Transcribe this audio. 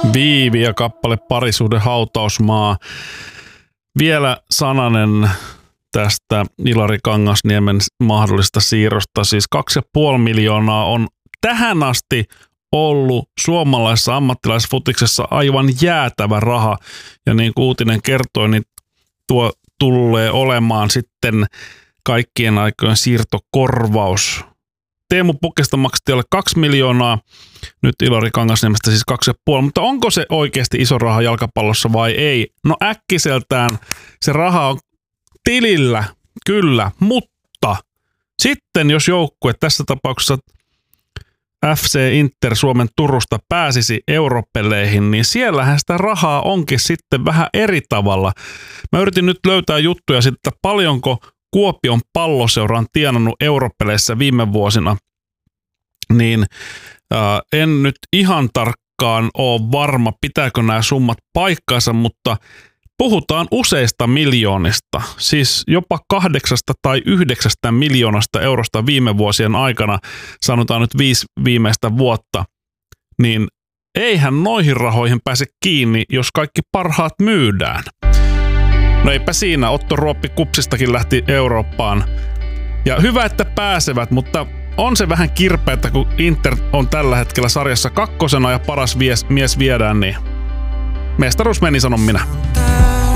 Viivi ja kappale Parisuhde hautausmaa. Vielä sananen tästä Ilari Kangasniemen mahdollisesta siirrosta. Siis 2,5 miljoonaa on tähän asti ollut suomalaisessa ammattilaisfutiksessa aivan jäätävä raha. Ja niin kuin uutinen kertoi, niin tuo tulee olemaan sitten kaikkien aikojen siirtokorvaus. Teemu Pukesta maksettiin alle 2 miljoonaa, nyt Ilari Kangasniemestä siis 2,5, mutta onko se oikeasti iso raha jalkapallossa vai ei? No äkkiseltään se raha on tilillä, kyllä, mutta sitten jos joukkue, tässä tapauksessa FC Inter Suomen Turusta pääsisi europeleihin, niin siellähän sitä rahaa onkin sitten vähän eri tavalla. Mä yritin nyt löytää juttuja siitä, että paljonko Kuopion Palloseura on tienannut europeleissä viime vuosina, niin en nyt ihan tarkkaan ole varma, pitääkö nämä summat paikkansa, mutta puhutaan useista miljoonista, siis jopa 8 tai 9 miljoonasta eurosta viime vuosien aikana, sanotaan nyt 5 viimeistä vuotta, niin eihän noihin rahoihin pääse kiinni, jos kaikki parhaat myydään. No eipä siinä, Otto Ruoppi Kupsistakin lähti Eurooppaan. Ja hyvä, että pääsevät, mutta on se vähän kirpeätä, kun Inter on tällä hetkellä sarjassa kakkosena ja paras mies viedään, niin mestaruus meni, sanon minä.